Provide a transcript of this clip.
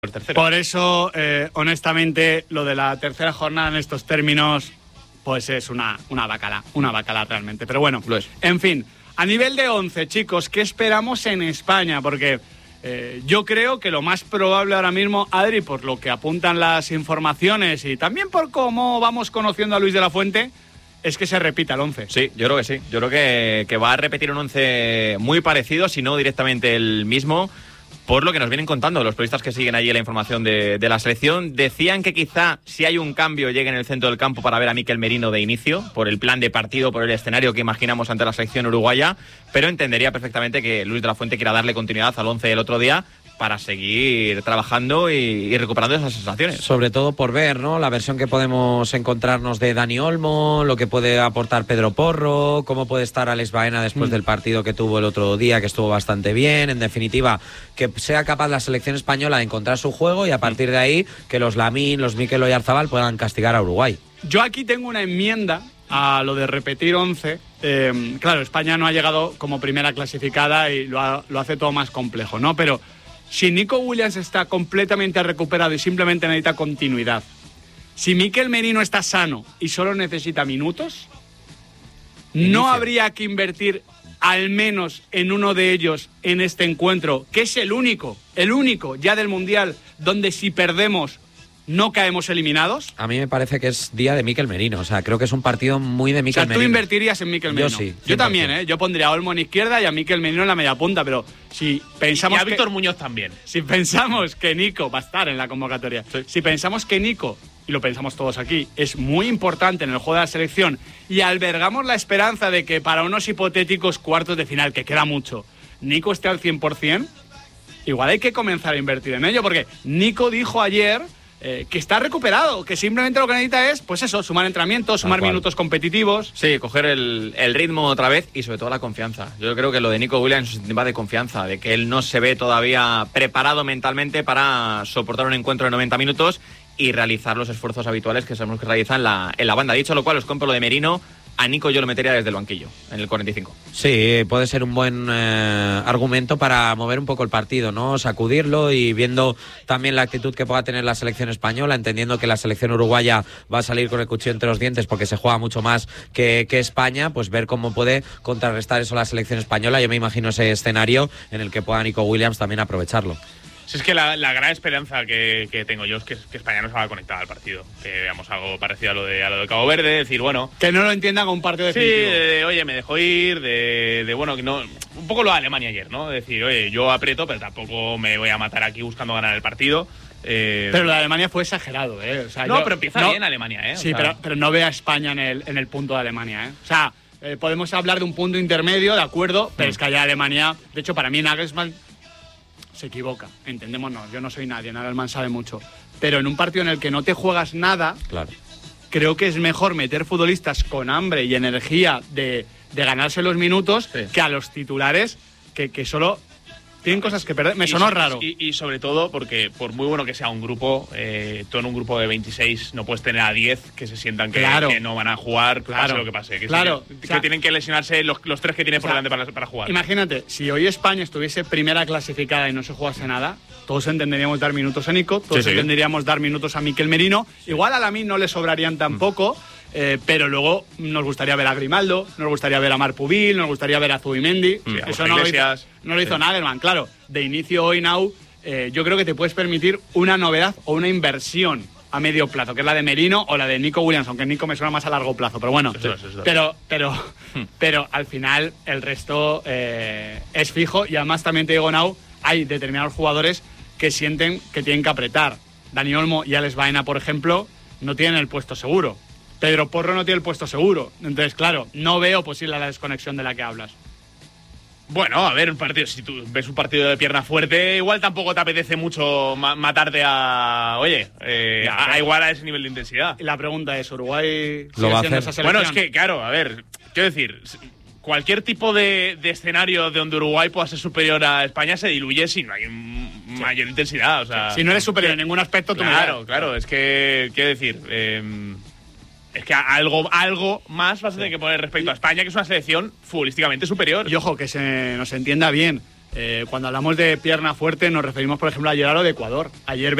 el tercero. Por eso, honestamente, lo de la tercera jornada en estos términos, pues es una bacala realmente. Pero bueno, Lo es. En fin, a nivel de 11, chicos, ¿qué esperamos en España? Porque yo creo que lo más probable ahora mismo, Adri, por lo que apuntan las informaciones y también por cómo vamos conociendo a Luis de la Fuente, es que se repita el 11. Sí, yo creo que sí. Yo creo que va a repetir un 11 muy parecido, si no directamente el mismo. Por lo que nos vienen contando los periodistas que siguen allí la información de la selección, decían que quizá si hay un cambio llegue en el centro del campo para ver a Mikel Merino de inicio, por el plan de partido, por el escenario que imaginamos ante la selección uruguaya, pero entendería perfectamente que Luis de la Fuente quiera darle continuidad al 11 del otro día para seguir trabajando y recuperando esas sensaciones. Sobre todo por ver, ¿no?, la versión que podemos encontrarnos de Dani Olmo, lo que puede aportar Pedro Porro, cómo puede estar Alex Baena después del partido que tuvo el otro día, que estuvo bastante bien. En definitiva, que sea capaz la selección española de encontrar su juego y a partir de ahí que los Lamín, los Mikel Oyarzabal puedan castigar a Uruguay. Yo aquí tengo una enmienda a lo de repetir 11. Claro, España no ha llegado como primera clasificada y lo hace todo más complejo, ¿no? Pero si Nico Williams está completamente recuperado y simplemente necesita continuidad, si Mikel Merino está sano y solo necesita minutos, ¿no habría que invertir al menos en uno de ellos en este encuentro, que es el único ya del Mundial, donde si perdemos no caemos eliminados? A mí me parece que es día de Mikel Merino, o sea, creo que es un partido muy de Mikel Merino. Tú invertirías en Mikel Merino. Yo sí. 100%. Yo también, Yo pondría a Olmo en izquierda y a Mikel Merino en la media punta, pero si pensamos y a Víctor Muñoz también. Si pensamos que Nico va a estar en la convocatoria, si pensamos que Nico, y lo pensamos todos aquí, es muy importante en el juego de la selección y albergamos la esperanza de que para unos hipotéticos cuartos de final, que queda mucho, Nico esté al 100%, igual hay que comenzar a invertir en ello, porque Nico dijo ayer que está recuperado, que simplemente lo que necesita es, pues eso, sumar entrenamientos, sumar minutos competitivos. Sí, coger el ritmo otra vez y sobre todo la confianza. Yo creo que lo de Nico Williams es un tema de confianza, de que él no se ve todavía preparado mentalmente para soportar un encuentro de 90 minutos y realizar los esfuerzos habituales que sabemos que realizan en la banda. Dicho lo cual, os compro lo de Merino. A Nico yo lo metería desde el banquillo, en el 45. Sí, puede ser un buen argumento para mover un poco el partido, ¿no? Sacudirlo y viendo también la actitud que pueda tener la selección española, entendiendo que la selección uruguaya va a salir con el cuchillo entre los dientes porque se juega mucho más que España, pues ver cómo puede contrarrestar eso la selección española. Yo me imagino ese escenario en el que pueda Nico Williams también aprovecharlo. Si es que la gran esperanza que tengo yo es que España no se va a conectar al partido, que veamos algo parecido a lo de Cabo Verde, decir, bueno, que no lo entiendan como un partido definitivo. Sí, oye, me dejó ir, bueno, que no, un poco lo de Alemania ayer, ¿no? Decir, oye, yo aprieto, pero tampoco me voy a matar aquí buscando ganar el partido. Pero lo de Alemania fue exagerado, O sea, pero empieza bien Alemania, Sí, pero no ve a España en el punto de Alemania, O sea, podemos hablar de un punto intermedio, de acuerdo, pero es que allá Alemania, de hecho, para mí Nagelsmann se equivoca, entendémonos, yo no soy nadie, Nagelsmann sabe mucho, pero en un partido en el que no te juegas nada, claro, creo que es mejor meter futbolistas con hambre y energía de ganarse los minutos que a los titulares que solo tienen cosas que perder. Me sonó raro. Y sobre todo porque por muy bueno que sea un grupo, tú en un grupo de 26 no puedes tener a 10 que se sientan que no van a jugar, pase lo que pase. Que tienen que lesionarse los tres que tienen por delante para jugar. Imagínate, si hoy España estuviese primera clasificada y no se jugase nada, todos entenderíamos dar minutos a Nico, todos entenderíamos dar minutos a Mikel Merino. Igual a Lamín no le sobrarían tampoco. Pero luego nos gustaría ver a Grimaldo, nos gustaría ver a Marc Pubil, nos gustaría ver a Zubimendi. Eso no lo hizo Nagelsmann. Claro, de inicio hoy now, yo creo que te puedes permitir una novedad o una inversión a medio plazo, que es la de Merino o la de Nico Williams, aunque Nico me suena más a largo plazo. Pero bueno, pero al final el resto es fijo. Y además también te digo, now, hay determinados jugadores que sienten que tienen que apretar. Dani Olmo y Alex Baena, por ejemplo, no tienen el puesto seguro. Pedro Porro no tiene el puesto seguro. Entonces, claro, no veo posible la desconexión de la que hablas. Bueno, a ver, un partido, si tú ves un partido de pierna fuerte, igual tampoco te apetece mucho matarte a... Oye, igual a ese nivel de intensidad. Y la pregunta es, ¿Uruguay lo va a hacer? Esa selección? Bueno, es que, claro, a ver, quiero decir, cualquier tipo de escenario de donde Uruguay pueda ser superior a España se diluye si no hay mayor intensidad. O sea, si no eres superior en ningún aspecto, tú Claro, es que, quiero decir... es que algo más vas a tener que poner respecto a España, que es una selección futbolísticamente superior. Y ojo, que se nos entienda bien. Cuando hablamos de pierna fuerte nos referimos, por ejemplo, ayer a lo de Ecuador. Ayer